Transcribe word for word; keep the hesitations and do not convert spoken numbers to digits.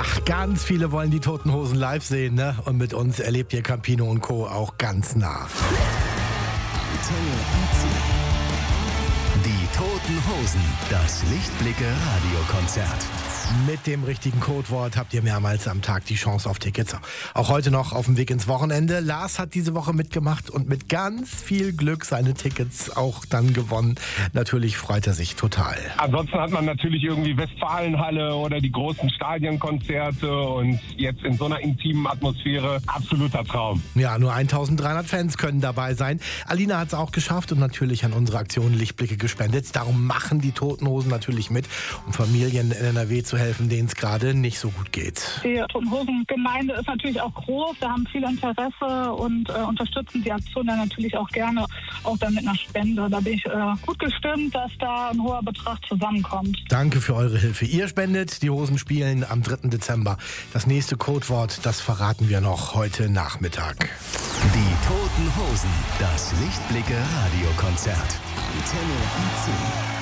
Ach, ganz viele wollen die Toten Hosen live sehen, ne? Und mit uns erlebt ihr Campino und Co. auch ganz nah. Die Toten Hosen, das Lichtblicke-Radiokonzert. Mit dem richtigen Codewort habt ihr mehrmals am Tag die Chance auf Tickets. Auch heute noch auf dem Weg ins Wochenende. Lars hat diese Woche mitgemacht und mit ganz viel Glück seine Tickets auch dann gewonnen. Natürlich freut er sich total. Ansonsten hat man natürlich irgendwie Westfalenhalle oder die großen Stadionkonzerte und jetzt in so einer intimen Atmosphäre absoluter Traum. Ja, nur eintausenddreihundert Fans können dabei sein. Alina hat es auch geschafft und natürlich an unsere Aktion Lichtblicke gespendet. Darum machen die Toten Hosen natürlich mit, um Familien in N R W zu helfen, denen es gerade nicht so gut geht. Die Toten Hosen Gemeinde ist natürlich auch groß, wir haben viel Interesse und äh, unterstützen die Aktion dann natürlich auch gerne, auch dann mit einer Spende. Da bin ich äh, gut gestimmt, dass da ein hoher Betrag zusammenkommt. Danke für eure Hilfe. Ihr spendet, die Hosen spielen am dritten Dezember. Das nächste Codewort, das verraten wir noch heute Nachmittag. Die Toten Hosen, das Lichtblicke-Radiokonzert. Antenne A C.